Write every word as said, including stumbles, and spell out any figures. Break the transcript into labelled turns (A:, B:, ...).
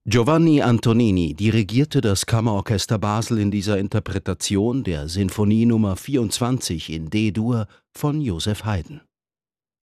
A: Giovanni Antonini dirigierte das Kammerorchester Basel in dieser Interpretation der Sinfonie Nummer vierundzwanzig in D-Dur von Joseph Haydn.